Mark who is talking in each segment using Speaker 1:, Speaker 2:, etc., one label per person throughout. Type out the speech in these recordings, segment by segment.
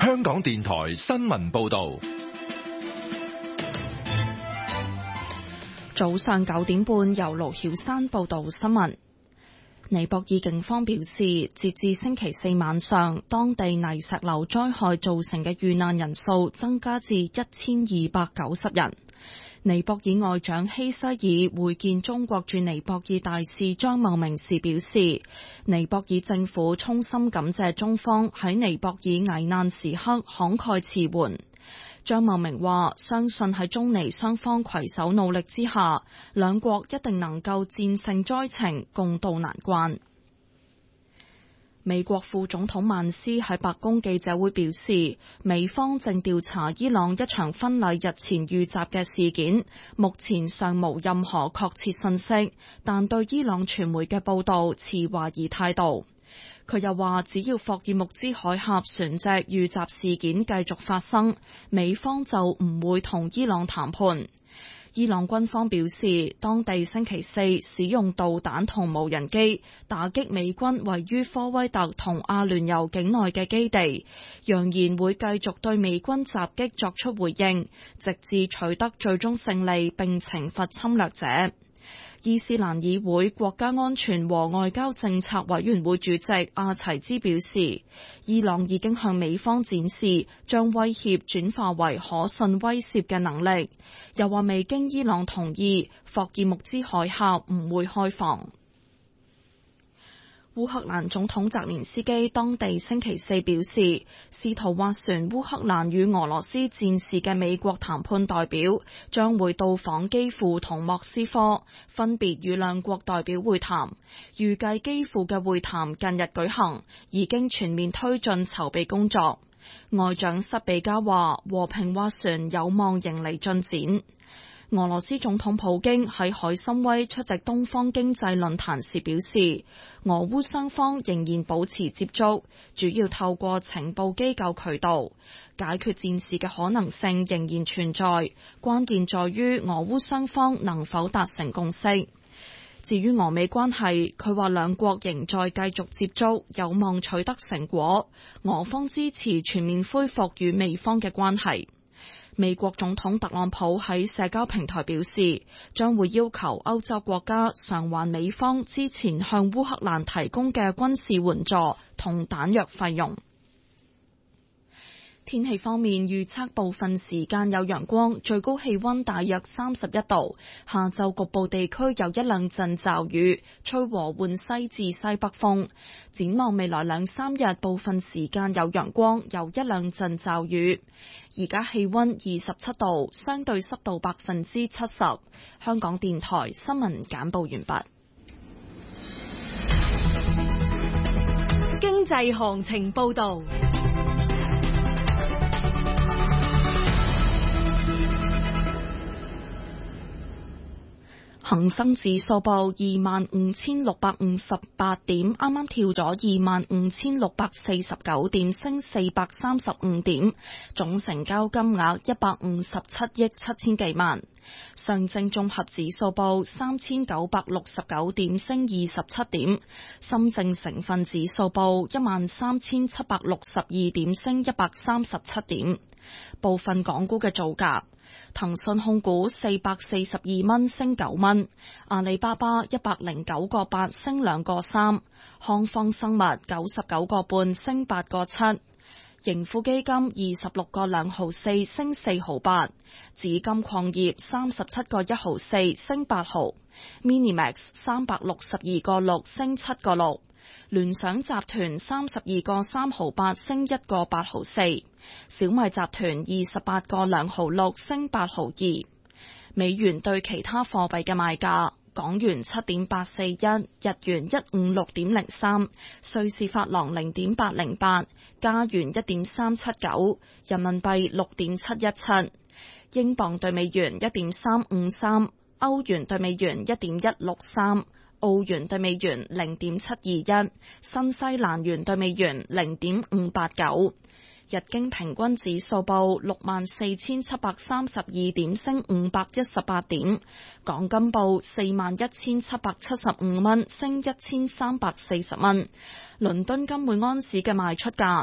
Speaker 1: 香港電台新聞報道。
Speaker 2: 早上9點半，由盧曉珊報道新聞。尼泊爾警方表示，截至星期四晚上，當地泥石流災害造成嘅遇難人數增加至1290人。尼泊爾外長希西爾會見中國駐尼泊爾大使張茂明時表示，尼泊爾政府衷心感謝中方喺尼泊爾危難時刻慷慨辭援。張茂明話，相信喺中尼雙方攜手努力之下，兩國一定能夠戰勝災情，共渡難關。美國副總統曼斯喺白宮記者會表示，美方正調查伊朗一場婚禮日前遇襲嘅事件，目前尚無任何確切信息，但對伊朗傳媒嘅報道持懷疑態度。佢又話，只要霍爾木茲海峽船隻遇襲事件繼續發生，美方就唔會同伊朗談判。伊朗軍方表示，當地星期四使用導彈同無人機打擊美軍位於科威特同阿聯酋境內嘅基地，揚言會繼續對美軍襲擊作出回應，直至取得最終勝利並懲罰侵略者。伊斯蘭議會國家安全和外交政策委員會主席阿齊茲表示，伊朗已經向美方展示將威脅轉化為可信威懾嘅能力，又話未經伊朗同意，霍爾木茲海峽唔會開放。烏克蘭總統澤連斯基當地星期四表示，試圖斡旋烏克蘭與俄羅斯戰事嘅美國談判代表將會到訪基輔同莫斯科，分別與兩國代表會談。預計基輔嘅會談近日舉行，已經全面推進籌備工作。外長塞比加話，和平斡旋有望迎嚟進展。俄羅斯總統普京喺海參崴出席東方經濟論壇時表示，俄烏雙方仍然保持接觸，主要透過情報機構渠道解決戰事嘅可能性仍然存在，關鍵在於俄烏雙方能否達成共識。至於俄美關係，佢話兩國仍在繼續接觸，有望取得成果，俄方支持全面恢復與美方嘅關係。美國總統特朗普喺社交平台表示，將會要求歐洲國家償還美方之前向烏克蘭提供嘅軍事援助同彈藥費用。天氣方面，預測部分時間有陽光，最高氣溫大約31度。下晝局部地區有一兩陣驟雨，吹和緩西至西北風。展望未來2-3日，部分時間有陽光，有一兩陣驟雨。而家氣溫27度，相對濕度70%。香港電台新聞簡報完畢。
Speaker 3: 經濟行情報道。
Speaker 2: 恒生指數報25,658點，啱啱跳咗25,649點，升435點，總成交金額157億7千幾萬。上證綜合指數報3,969點，升27點。深證成分指數報13,762點，升137點。部分港股嘅造價。騰訊控股442蚊升9蚊，阿里巴巴109個8升2個3，康方生物99個半升8個7，盈富基金26個2毫4升4毫8，紫金礦業37個1毫4升8毫，Minimax 362個6升7個6。聯想集團32個3毫8升1個8毫4，小米集團28個2毫6升8毫2。美元對其他貨幣嘅賣價：港元7.841，日元156.03，瑞士法郎0.808，加元1.379，人民幣6.717，英鎊對美元1.353，歐元對美元1.163。澳元對美元0.721，新西蘭元對美元0.589， 日經平均指數報64,732點，升518點。港金報41,775蚊，升1,340蚊。倫敦金每安士嘅賣出價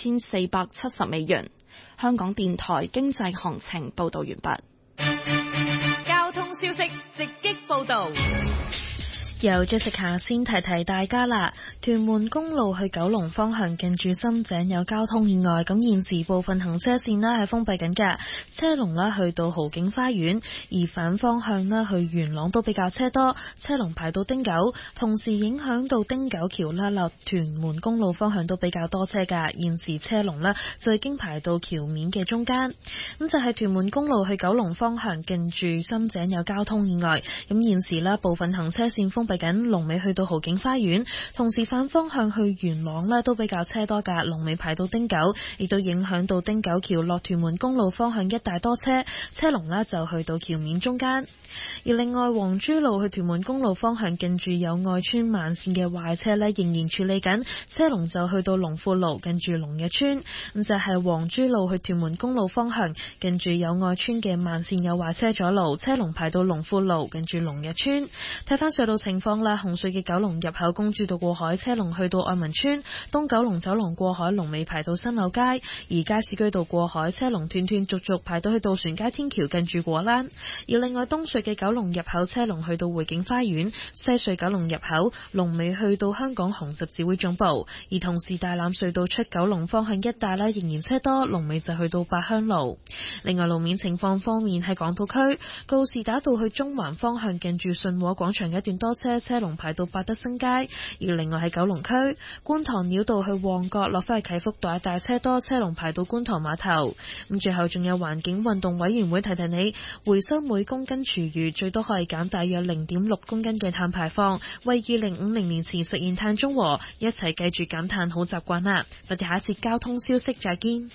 Speaker 2: 4,470美元。香港電台經濟行情報道完畢。
Speaker 3: 交通消息直擊報道。
Speaker 4: 由Jessica先提提大家啦，屯門公路去九龍方向近住深井有交通意外，咁現時部分行車線呢係封閉緊㗎，車龍呢去到豪景花園，而反方向呢去元朗都比較車多，車龍排到汀九，同時影響到汀九橋啦，落屯門公路方向都比較多車㗎，現時車龍呢就已經排到橋面嘅中間。咁就係屯門公路去九龍方向近住深井有交通意外，咁現時呢部分行車線封閉緊，龍尾去到豪景花園，同時反方向去元朗呢都比較車多㗎，龍尾排到汀九，亦都影響到汀九橋落屯門公路方向一帶多車，車龍呢就去到橋面中間。而另外黃珠路去屯門公路方向近住友愛村慢線嘅壞車呢仍然處理緊，車龍就去到龍富路近住龍日村。咁就係黃珠路去屯門公路方向近住友愛村嘅慢線有壞車阻路，車龍排到龍富路近住龍日村。睇翻隧道情況啦，紅隧嘅九龍入口公主道過海車龍去到愛民村，東九龍走廊過海龍尾排到新柳街，而加士居道過海車龍斷斷續續排到去渡船街天橋近住果欄。而另外東隧嘅九龍入口車龍去到匯景花園，西隧九龍入口龍尾去到香港紅十字會總部，而同時大欖隧道出九龍方向一帶啦仍然車多，龍尾就去到八鄉路。另外路面情況方面，喺港島區告士打道去中環方向近住信和廣場一段多車，車龍排到百德新街。而另外喺九龍區觀塘繞道去旺角落返去啟福道一帶車多，車龍排到觀塘碼頭。咁最後仲有環境運動委員會提提你，回收每公斤廚餘最多可以減大約 0.6 公斤嘅碳排放，為2050年前實現碳中和，一齊記住減碳好習慣啦。我哋下一節交通消息再見。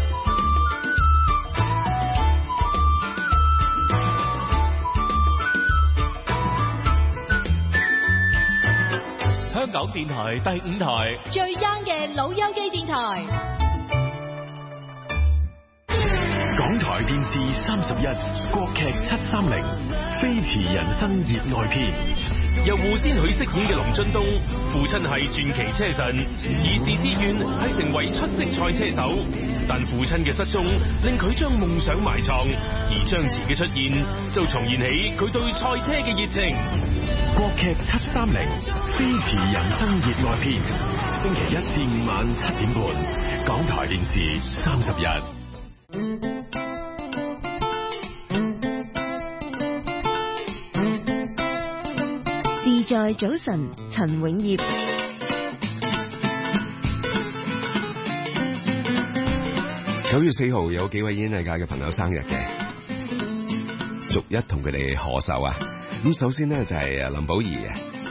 Speaker 1: 香港電台第5台
Speaker 3: 最 young 嘅老友記電台。
Speaker 5: 港台電視31國劇730飛馳人生熱愛篇，
Speaker 6: 由胡先煦飾演嘅龍津東，父親係傳奇車神，兒時志願係成為出色賽車手，但父親嘅失蹤令佢將夢想埋葬，而張弛嘅出現就重燃起佢對賽車嘅熱情。
Speaker 5: 國劇730飛馳人生熱愛篇，星期1至5晚7點半，港台電視31。
Speaker 7: 自在早晨，陳永業。
Speaker 8: 9月4號有幾位演藝界嘅朋友生日嘅，逐一同佢哋賀壽啊！咁首先呢，就係林保怡啊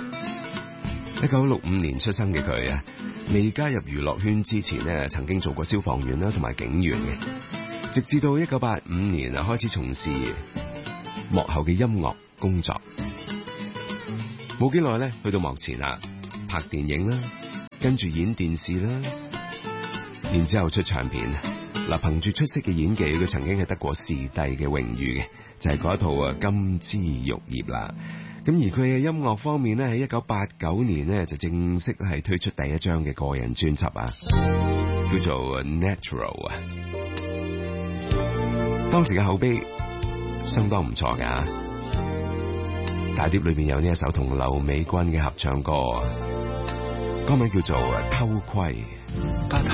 Speaker 8: ，1965年出生嘅佢啊，未加入娛樂圈之前呢，曾經做過消防員啦同埋警員嘅，直至到1985年啊開始從事幕後嘅音樂工作。冇幾耐咧，去到幕前啦，拍電影啦，跟住演電視啦，然之後出唱片。嗱，憑住出色嘅演技，佢曾經係得過視帝嘅榮譽嘅，就係嗰一套啊《金枝玉葉》啦。咁而佢嘅音樂方面咧，喺1989年咧就正式係推出第一張嘅個人專輯啊，叫做 Natural 啊。當時嘅口碑相當唔錯噶。大碟裏面有呢一首同劉美君嘅合唱歌，歌名叫做《偷窺》。